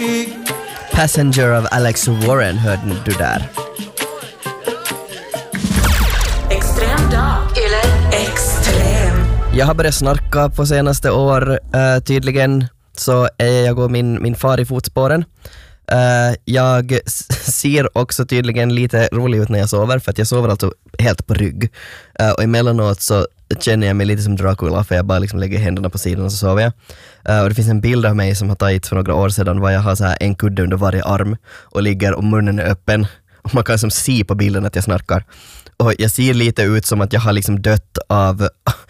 Passenger av Alex Warren hörde du där. Extrem dag eller extrem. Jag har börjat snarka på senaste år. Tydligen så är jag går min far i fotspåren. Jag ser också tydligen lite rolig ut när jag sover, för att jag sover alltså helt på rygg. Och emellanåt så känner jag mig lite som Dracula, för jag bara liksom lägger händerna på sidan och så sover jag. Och det finns en bild av mig som har tagits för några år sedan, var jag har så här en kudde under varje arm och ligger och munnen är öppen. Och man kan som se på bilden att jag snarkar. Och jag ser lite ut som att jag har liksom dött av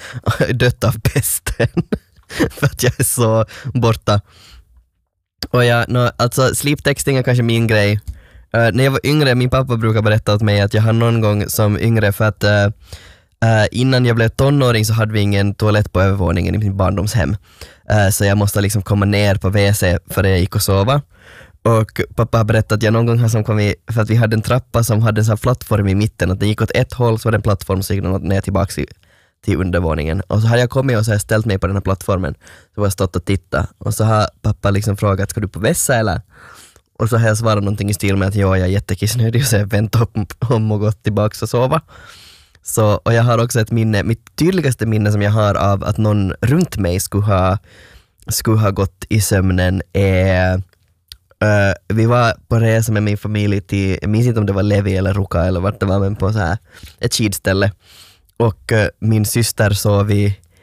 pesten. För att jag är så borta. Och alltså sleep-texting är kanske min grej. När jag var yngre, min pappa brukar berätta åt mig att jag har någon gång som yngre, för att innan jag blev tonåring så hade vi ingen toalett på övervåningen i min barndomshem. Så jag måste liksom komma ner på WC för jag gick och sova. Och pappa har berättat att jag någon gång har som kommit, för att vi hade en trappa som hade en sån här plattform i mitten, att den gick åt ett håll, så var det en plattform, så gick den ner tillbaka till undervåningen. Och så hade jag kommit och så här ställt mig på den här plattformen, så var jag stått och tittat. Och så har pappa liksom frågat, ska du på vässa eller? Och så har jag svarat någonting i stil med att jag är jättekissnödig, så jag väntar om och gått tillbaka och sova. Så, och jag har också ett minne, mitt tydligaste minne som jag har av att någon runt mig skulle ha gått i sömnen är vi var på resa med min familj till, jag minns inte om det var Levi eller Ruka eller vart det var, men på så här ett skidställe. Och min syster sov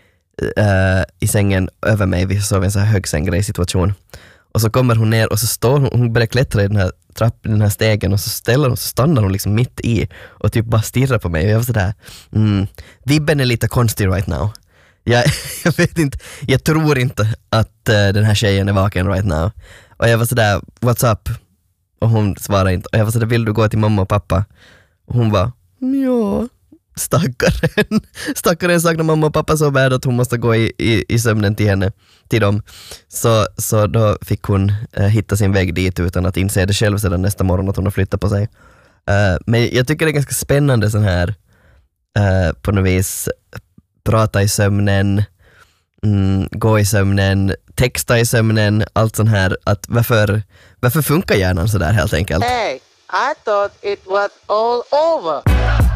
i sängen över mig. Vi sov i en så här högsänggrej situation. Och så kommer hon ner och så står hon börjar klättra i den här stegen, och så stannar hon liksom mitt i och typ bara stirrar på mig. Och jag var sådär, vibben är lite konstig right now. Jag vet inte, jag tror inte att den här tjejen är vaken right now. Och jag var sådär, what's up? Och hon svarade inte. Och jag var sådär, vill du gå till mamma och pappa? Och hon var, ja, stackaren saknar mamma och pappa så bad att hon måste gå i sömnen till dem. Så då fick hon hitta sin väg dit utan att inse det själv sedan nästa morgon att hon har flyttat på sig. Men jag tycker det är ganska spännande sån här på något vis prata i sömnen, gå i sömnen, texta i sömnen, allt sån här, att varför funkar hjärnan så där helt enkelt? Hey, I thought it was all over.